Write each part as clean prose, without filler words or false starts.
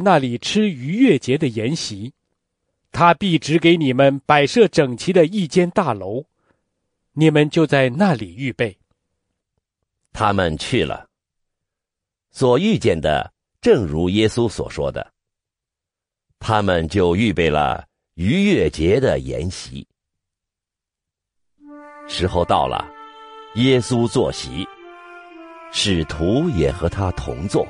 那里吃逾越节的筵席，他必指给你们摆设整齐的一间大楼，你们就在那里预备。 他们去了，所遇见的正如耶稣所说的，他们就预备了逾越节的筵席。时候到了，耶稣坐席，使徒也和他同坐。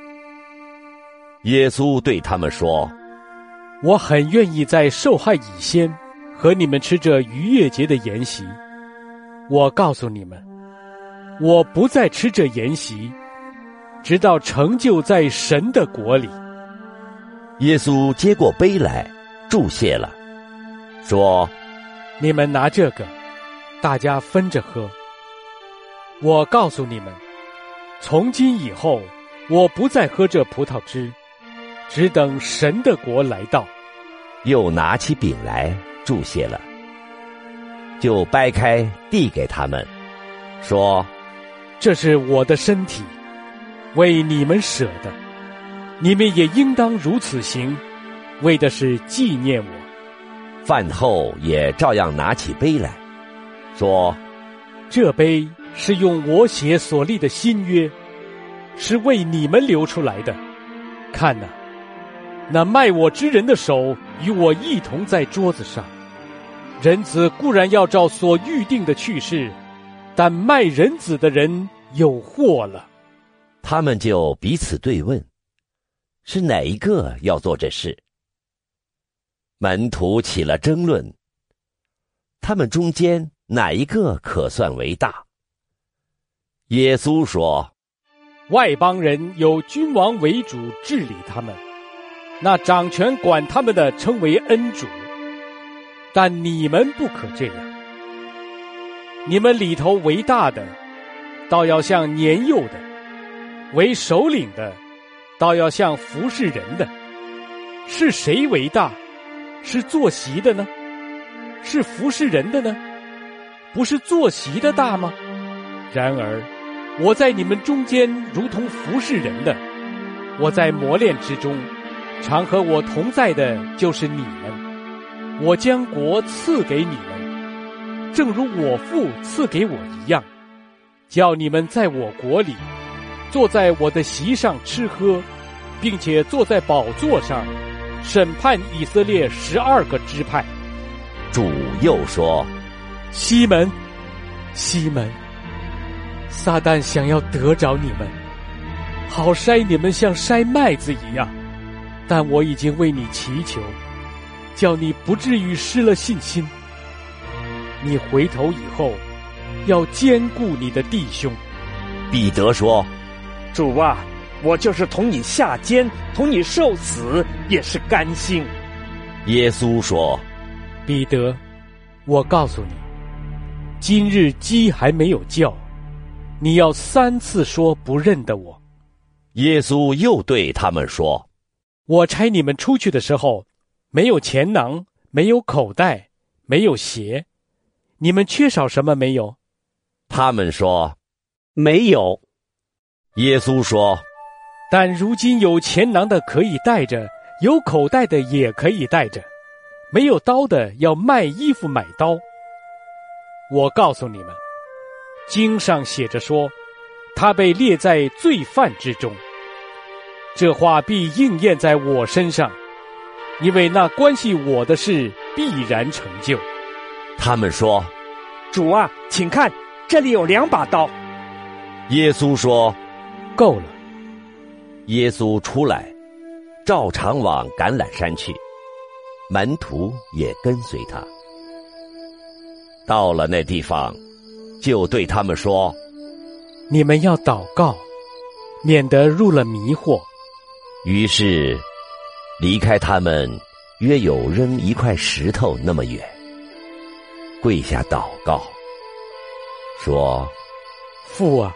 耶稣对他们说： 我很愿意在受害以先和你们吃这逾越节的筵席。我告诉你们，我不再吃这筵席，直到成就在神的国里。 耶稣接过杯来，祝谢了，说： 你们拿这个，大家分着喝。我告诉你们，从今以后，我不再喝这葡萄汁，只等神的国来到。 又拿起饼来，祝谢了，就掰开递给他们，说： 这是我的身体，为你们舍的，你们也应当如此行，为的是纪念我。 饭后也照样拿起杯来，说： 这杯是用我血所立的新约，是为你们流出来的。看哪，那卖我之人的手与我一同在桌子上。人子固然要照所预定的去世，但卖人子的人有祸了。 他们就彼此对问，是哪一个要做这事？门徒起了争论，他们中间哪一个可算为大？耶稣说： 外邦人有君王为主治理他们，那掌权管他们的称为恩主，但你们不可这样。你们里头为大的，倒要像年幼的；为首领的，倒要像服侍人的。是谁为大？是坐席的呢？是服侍人的呢？不是坐席的大吗？然而我在你们中间如同服侍人的，我在磨练之中，常和我同在的就是你们。我将国赐给你们，正如我父赐给我一样，叫你们在我国里，坐在我的席上吃喝，并且坐在宝座上，审判以色列12个支派。 主又说： 西门，西门，撒旦想要得着你们，好筛你们像筛麦子一样，但我已经为你祈求，叫你不至于失了信心。你回头以后，要兼顾你的弟兄。 彼得说： 主啊，我就是同你下监，同你受死，也是甘心。 耶稣说： 彼得，我告诉你，今日鸡还没有叫，你要3次说不认得我。 耶稣又对他们说： 我差你们出去的时候，没有钱囊，没有口袋，没有鞋，你们缺少什么没有？ 他们说： 没有。 耶稣说： 但如今有钱囊的可以带着，有口袋的也可以带着，没有刀的要卖衣服买刀。我告诉你们，经上写着说，他被列在罪犯之中。这话必应验在我身上，因为那关系我的事必然成就。 他们说： 主啊，请看，这里有2把刀。 耶稣说： 够了。 耶稣出来，照常往橄榄山去，门徒也跟随他。到了那地方，就对他们说： 你们要祷告，免得入了迷惑。 于是离开他们约有扔一块石头那么远，跪下祷告，说： 父啊，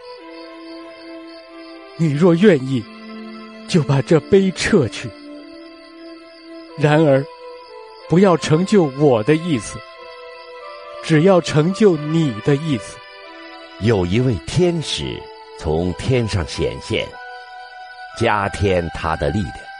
你若愿意，就把这杯撤去。然而不要成就我的意思，只要成就你的意思。 有一位天使从天上显现，加添他的力量。